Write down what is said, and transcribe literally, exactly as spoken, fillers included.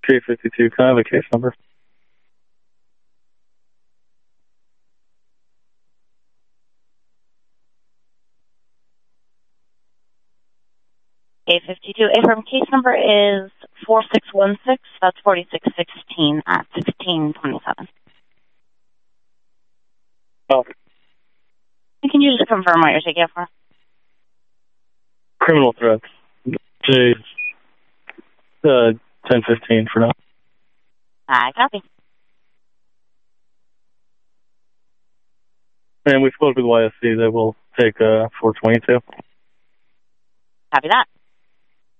K fifty-two, can I have a case number? K fifty-two, affirm. Case number is four six one six. That's forty-six sixteen at sixteen twenty-seven. Oh. Can you just confirm what you're taking it for? Criminal threats. J, uh, ten fifteen for now. I copy. And we spoke with Y S C. They will take uh, four twenty-two. Copy that.